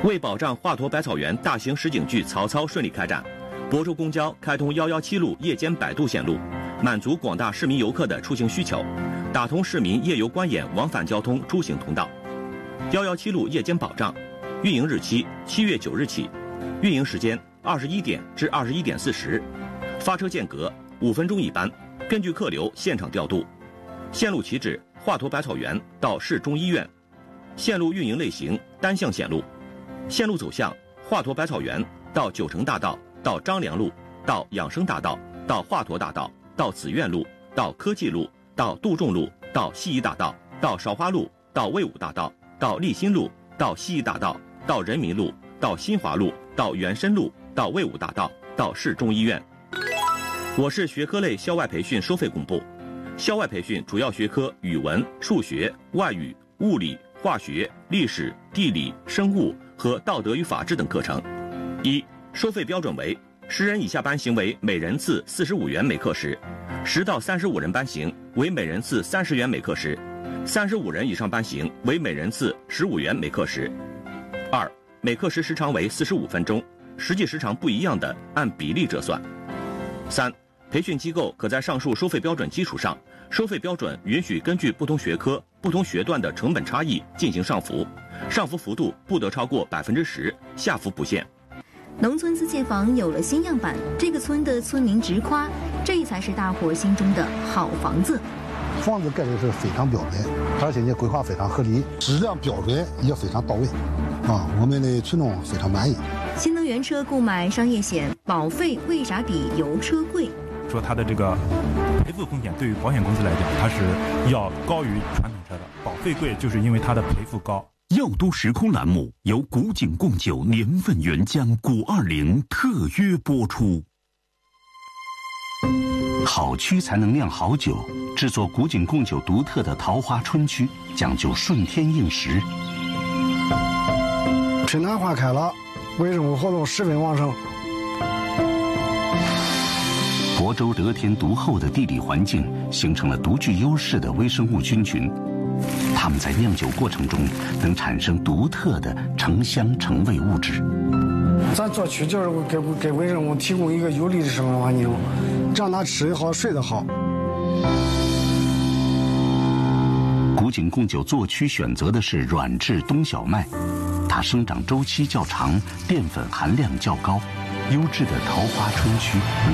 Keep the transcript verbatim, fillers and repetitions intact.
为保障华佗百草园大型实景剧曹操顺利开展，亳州公交开通一一七路夜间摆渡线路，满足广大市民游客的出行需求，打通市民夜游观演往返交通出行通道。一一七路夜间保障，运营日期七月九日起，运营时间二十一点至二十一点四十，发车间隔五分钟一班，根据客流现场调度。线路起止华佗百草园到市中医院，线路运营类型单向线路，线路走向华佗百草园到九城大道到张良路到养生大道到华佗大道到紫苑路到科技路到杜仲路到西宜大道到芍花路到魏武大道到立新路到西宜大道到人民路到新华路到元深路到魏武大道到市中医院。我市学科类校外培训收费公布。校外培训主要学科语文、数学、外语、物理、化学、历史、地理、生物和道德与法治等课程。一、收费标准为十人以下班型为每人次四十五元每课时，十到三十五人班型为每人次三十元每课时，三十五人以上班型为每人次十五元每课时。二、每课时时长为四十五分钟，实际时长不一样的按比例折算。三、培训机构可在上述收费标准基础上，收费标准允许根据不同学科、不同学段的成本差异进行上浮，上浮幅度不得超过百分之十，下浮不限。 农村自建房有了新样板，这个村的村民直夸，这才是大伙心中的好房子。 房子盖的是非常标准，而且呢规划非常合理，质量标准也非常到位，啊，我们的群众非常满意。 新能源车购买商业险，保费为啥比油车贵？ 说它的这个赔付风险对于保险公司来讲，它是要高于传统车的，保费贵就是因为它的赔付高。 药都时空栏目由古井贡酒年份原浆古二零特约播出。好曲才能酿好酒，制作古井贡酒独特的桃花春曲，讲究顺天应时。 春暖花开了，微生物活动十分旺盛。 亳州得天独厚的地理环境，形成了独具优势的微生物菌群，它们在酿酒过程中能产生独特的成香成味物质。 咱做曲就是给给微生物提供一个有利的生活环境，让它吃得好睡得好。 古井贡酒做曲选择的是软质冬小麦，它生长周期较长，淀粉含量较高，优质的桃花春曲